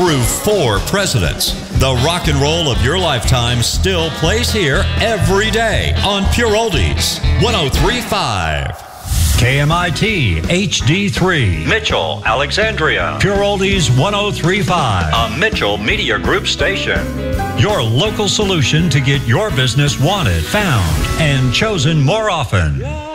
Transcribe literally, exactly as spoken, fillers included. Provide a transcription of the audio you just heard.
through four presidents. The rock and roll of your lifetime still plays here every day on Pure Oldies one oh three point five. K M I T H D three. Mitchell, Alexandria. Pure Oldies one oh three point five. A Mitchell Media Group station. Your local solution to get your business wanted, found, and chosen more often.